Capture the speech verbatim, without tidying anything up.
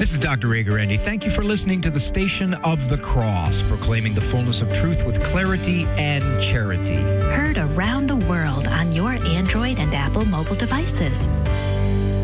This is Doctor Ray Guarendi. Thank you for listening to the Station of the Cross, proclaiming the fullness of truth with clarity and charity. Heard around the world on your Android and Apple mobile devices.